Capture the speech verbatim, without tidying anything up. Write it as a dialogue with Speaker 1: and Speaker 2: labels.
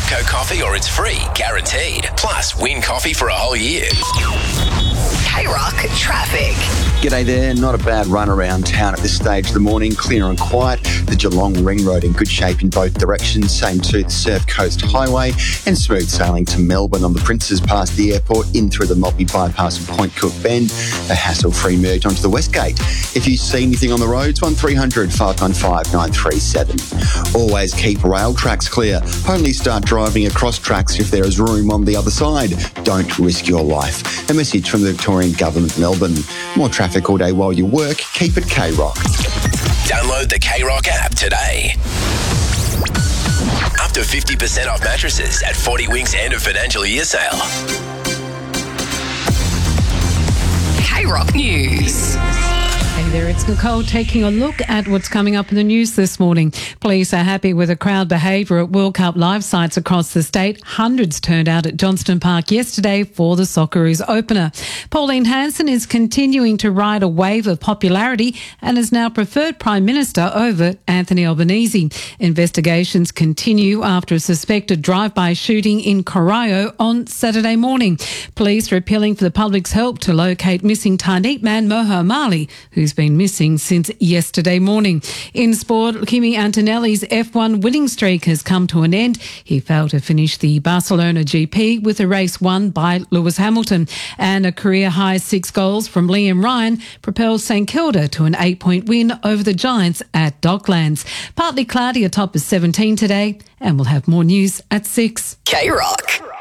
Speaker 1: Topco coffee or it's free, guaranteed. Plus, win coffee for a whole year.
Speaker 2: K-Rock traffic.
Speaker 3: G'day there. Not a bad run around town at this stage of the morning. Clear and quiet. The Geelong Ring Road in good shape in both directions. Same to the Surf Coast Highway. And smooth sailing to Melbourne on the Princes past the airport, in through the Maltby bypass and Point Cook Bend. A hassle-free merge onto the West Gate. If you see anything on the roads, one three hundred five nine five nine three seven. Always keep rail tracks clear. Only start driving across tracks if there is room on the other side. Don't risk your life. A message from the Victorian Government, Melbourne. More traffic all day while you work. Keep it K-Rock.
Speaker 1: Download the K-Rock app today. Up to fifty percent off mattresses at forty Winks end of financial year sale.
Speaker 2: K-Rock News.
Speaker 4: Hey there, it's Nicole taking a look at what's coming up in the news this morning. Police are happy with the crowd behaviour at World Cup live sites across the state. Hundreds turned out at Johnston Park yesterday for the Socceroos opener. Pauline Hanson is continuing to ride a wave of popularity and is now preferred Prime Minister over Anthony Albanese. Investigations continue after a suspected drive-by shooting in Corio on Saturday morning. Police are appealing for the public's help to locate missing Tarneet man Moha Mali, who's been missing since yesterday morning. In sport, Kimi Antonelli's F one winning streak has come to an end. He failed to finish the Barcelona G P with a race won by Lewis Hamilton. And a career-high six goals from Liam Ryan propelled St Kilda to an eight-point win over the Giants at Docklands. Partly cloudy, a top of seventeen today, and we'll have more news at six.
Speaker 2: K-Rock.